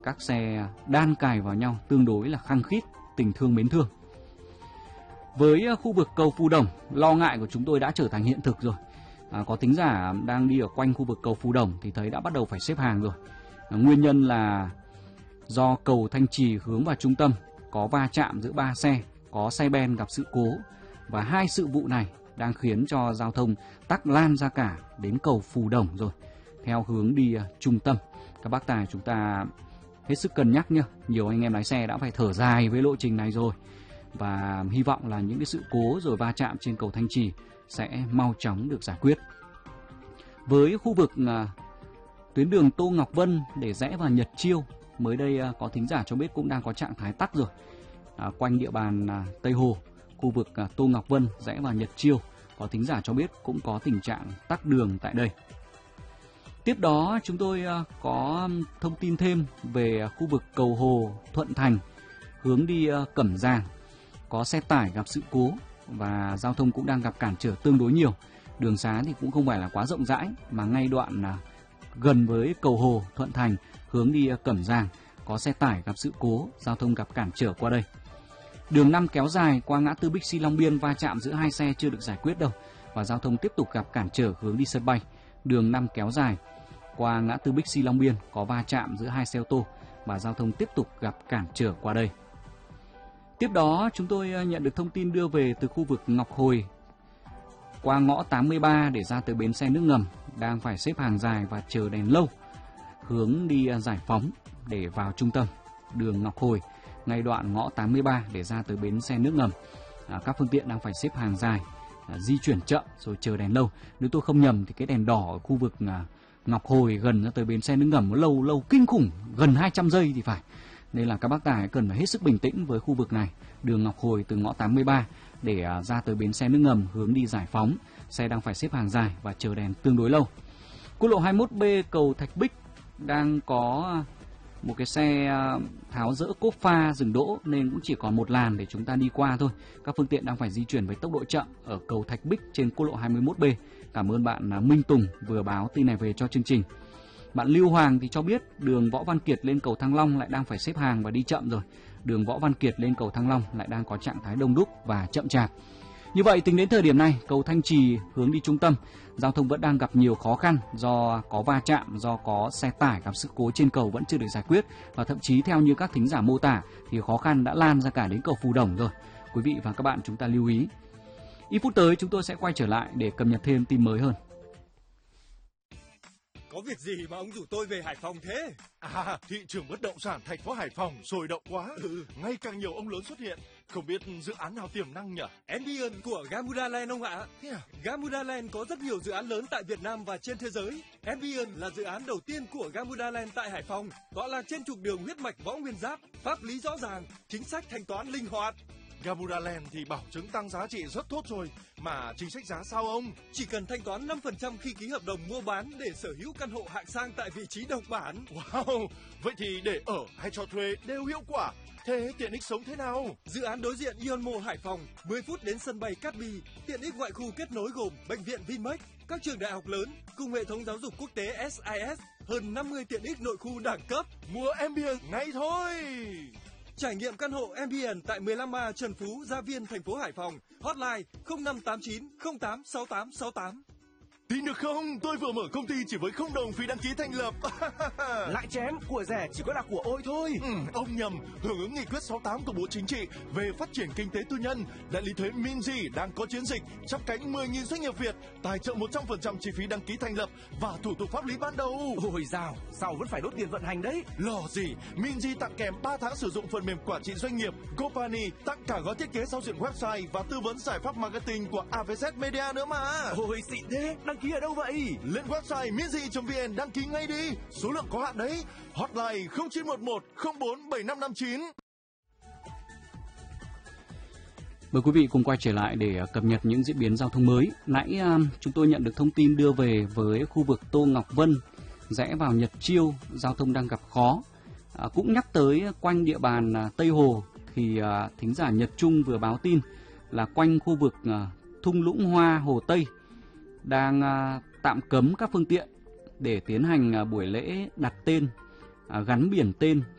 các xe đan cài vào nhau tương đối là khăng khít, tình thương mến thương. Với khu vực cầu Phù Đồng, lo ngại của chúng tôi đã trở thành hiện thực rồi. Có thính giả đang đi ở quanh khu vực cầu Phù Đồng thì thấy đã bắt đầu phải xếp hàng rồi. Nguyên nhân là do cầu Thanh Trì hướng vào trung tâm có va chạm giữa 3 xe, có xe ben gặp sự cố, và hai sự vụ này đang khiến cho giao thông tắc lan ra cả đến cầu Phù Đồng rồi, theo hướng đi trung tâm. Các bác tài chúng ta hết sức cân nhắc nhé. Nhiều anh em lái xe đã phải thở dài với lộ trình này rồi, và hy vọng là những cái sự cố rồi va chạm trên cầu Thanh Trì sẽ mau chóng được giải quyết. Với khu vực tuyến đường Tô Ngọc Vân để rẽ vào Nhật Chiêu, mới đây có thính giả cho biết cũng đang có trạng thái tắc rồi. Quanh địa bàn Tây Hồ, khu vực Tô Ngọc Vân rẽ vào Nhật Chiêu, có thính giả cho biết cũng có tình trạng tắc đường tại đây. Tiếp đó chúng tôi có thông tin thêm về khu vực cầu Hồ Thuận Thành hướng đi Cẩm Giàng, có xe tải gặp sự cố và giao thông cũng đang gặp cản trở tương đối nhiều. Đường xá thì cũng không phải là quá rộng rãi, mà ngay đoạn gần với cầu Hồ Thuận Thành hướng đi Cẩm Giàng có xe tải gặp sự cố, giao thông gặp cản trở qua đây. Đường 5 kéo dài qua ngã tư Bixi Long Biên, va chạm giữa hai xe chưa được giải quyết đâu, và giao thông tiếp tục gặp cản trở hướng đi sân bay. Đường 5 kéo dài qua ngã tư Bixi Long Biên có va chạm giữa hai xe ô tô và giao thông tiếp tục gặp cản trở qua đây. Tiếp đó chúng tôi nhận được thông tin đưa về từ khu vực Ngọc Hồi qua ngõ 83 để ra tới bến xe nước ngầm đang phải xếp hàng dài và chờ đèn lâu, hướng đi Giải Phóng để vào trung tâm. Đường Ngọc Hồi ngay đoạn ngõ 83 để ra tới bến xe nước ngầm, các phương tiện đang phải xếp hàng dài, di chuyển chậm rồi chờ đèn lâu. Nếu tôi không nhầm thì cái đèn đỏ ở khu vực Ngọc Hồi gần ra tới bến xe nước ngầm nó lâu kinh khủng, gần 200 giây thì phải. Nên là các bác tài cần phải hết sức bình tĩnh với khu vực này. Đường Ngọc Hồi từ ngõ 83 để ra tới bến xe nước ngầm hướng đi Giải Phóng, xe đang phải xếp hàng dài và chờ đèn tương đối lâu. Quốc lộ 21B cầu Thạch Bích đang có một cái xe tháo dỡ cốp pha dừng đỗ nên cũng chỉ còn một làn để chúng ta đi qua thôi. Các phương tiện đang phải di chuyển với tốc độ chậm ở cầu Thạch Bích trên quốc lộ 21B. Cảm ơn bạn Minh Tùng vừa báo tin này về cho chương trình. Bạn Lưu Hoàng thì cho biết đường Võ Văn Kiệt lên cầu Thăng Long lại đang phải xếp hàng và đi chậm rồi. Đường Võ Văn Kiệt lên cầu Thăng Long lại đang có trạng thái đông đúc và chậm chạp. Như vậy tính đến thời điểm này, cầu Thanh Trì hướng đi trung tâm, giao thông vẫn đang gặp nhiều khó khăn do có va chạm, do có xe tải gặp sự cố trên cầu vẫn chưa được giải quyết, và thậm chí theo như các thính giả mô tả thì khó khăn đã lan ra cả đến cầu Phù Đồng rồi. Quý vị và các bạn chúng ta lưu ý. Ít phút tới chúng tôi sẽ quay trở lại để cập nhật thêm tin mới hơn. Có việc gì mà ông rủ tôi về Hải Phòng thế? Thị trường bất động sản thành phố Hải Phòng sôi động quá. Ngày càng nhiều ông lớn xuất hiện. Không biết dự án nào tiềm năng nhỉ? Ambient của Gamuda Land ông ạ. Gamuda Land có rất nhiều dự án lớn tại Việt Nam và trên thế giới. Ambient là dự án đầu tiên của Gamuda Land tại Hải Phòng. Tọa lạc trên trục đường huyết mạch Võ Nguyên Giáp, pháp lý rõ ràng, chính sách thanh toán linh hoạt. Gamuda Land thì bảo chứng tăng giá trị rất tốt rồi, mà chính sách giá sao ông? Chỉ cần thanh toán 5% khi ký hợp đồng mua bán để sở hữu căn hộ hạng sang tại vị trí độc bản. Wow, vậy thì để ở hay cho thuê đều hiệu quả. Thế tiện ích sống thế nào? Dự án đối diện Ion Mall Hải Phòng, 10 phút đến sân bay Cát Bi, tiện ích ngoại khu kết nối gồm bệnh viện Vinmec, các trường đại học lớn cùng hệ thống giáo dục quốc tế SIS, hơn 50 tiện ích nội khu đẳng cấp. Mua Ambient ngay thôi. Trải nghiệm căn hộ Ambient tại 15A Trần Phú, Gia Viên, thành phố Hải Phòng. Hotline 0589 086868. Tin được không? Tôi vừa mở công ty chỉ với 0 đồng phí đăng ký thành lập. Lại chém, của rẻ chỉ có là của ôi thôi. Ông nhầm, hưởng ứng nghị quyết 68 của Bộ Chính trị về phát triển kinh tế tư nhân, đại lý thuế Minzy đang có chiến dịch chắp cánh 10.000 doanh nghiệp Việt, tài trợ 100% chi phí đăng ký thành lập và thủ tục pháp lý ban đầu. Ôi dào, sao vẫn phải đốt tiền vận hành đấy? Lo gì, Minzy tặng kèm 3 tháng sử dụng phần mềm quản trị doanh nghiệp, Gopani tặng cả gói thiết kế giao diện website và tư vấn giải pháp marketing của AVZ Media nữa mà. Ôi xịn thế, đăng ký ở đâu vậy? Lên website minzy.vn đăng ký ngay đi, số lượng có hạn đấy. Hotline 0911 04 7559. Mời quý vị cùng quay trở lại để cập nhật những diễn biến giao thông mới. Nãy chúng tôi nhận được thông tin đưa về với khu vực Tô Ngọc Vân rẽ vào Nhật Chiêu, giao thông đang gặp khó. Cũng nhắc tới quanh địa bàn Tây Hồ thì thính giả Nhật Trung vừa báo tin là quanh khu vực thung lũng hoa Hồ Tây đang tạm cấm các phương tiện để tiến hành buổi lễ đặt tên, gắn biển tên